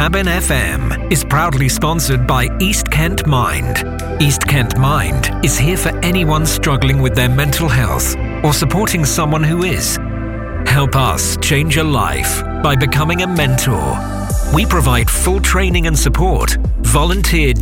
Cabin FM is proudly sponsored by East Kent Mind. East Kent Mind is here for anyone struggling with their mental health or supporting someone who is. Help us change a life by becoming a mentor. We provide full training and support, volunteer